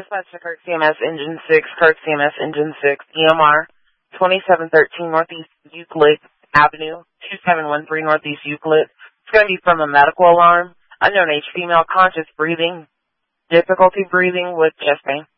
Dispatch to Kirk CMS Engine 6, Kirk CMS Engine 6, EMR 2713 Northeast Euclid Avenue, 2713 Northeast Euclid. It's going to be from a medical alarm. Unknown age female, conscious breathing, difficulty breathing with chest pain.